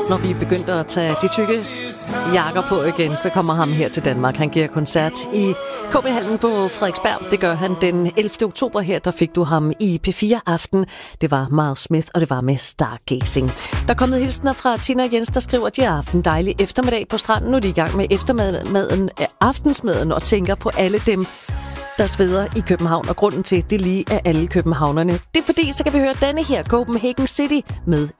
Når vi begyndte at tage de tykke jakker på igen, så kommer ham her til Danmark. Han giver koncert i KB-hallen på Frederiksberg. Det gør han den 11. oktober her. Der fik du ham i P4 Aften. Det var Miles Smith, og det var med Stargazing. Der er kommet hilsener fra Tina og Jens, der skriver, at de har haft en dejlig eftermiddag på stranden. Nu er de i gang med aftensmaden og tænker på alle dem, der sveder i København. Og grunden til, det lige er alle københavnerne. Det er fordi, så kan vi høre denne her Copenhagen City med